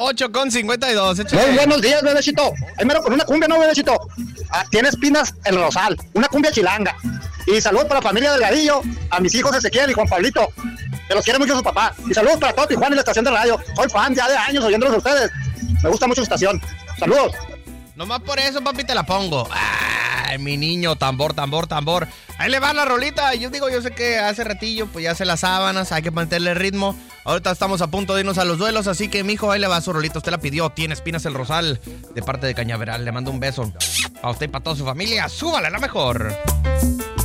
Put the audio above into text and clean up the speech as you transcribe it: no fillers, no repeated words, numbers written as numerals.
8:52. Muy buenos días, bebecito. Primero con una cumbia, ¿no, bebecito? Tiene espinas el rosal, una cumbia chilanga. Y saludos para la familia Delgadillo, a mis hijos Ezequiel y Juan Pablito, que los quiere mucho su papá. Y saludos para todo Tijuana y la estación de radio. Soy fan ya de años oyéndolos a ustedes. Me gusta mucho su estación. Saludos. Nomás por eso, papi, te la pongo. Ay, mi niño, tambor. Ahí le va la rolita. Yo sé que hace ratillo, pues ya hace las sábanas, hay que mantenerle ritmo. Ahorita estamos a punto de irnos a los duelos, así que, mijo, ahí le va su rolita. Usted la pidió, Tiene espinas el rosal, de parte de Cañaveral. Le mando un beso a usted y para toda su familia. Súbale la mejor.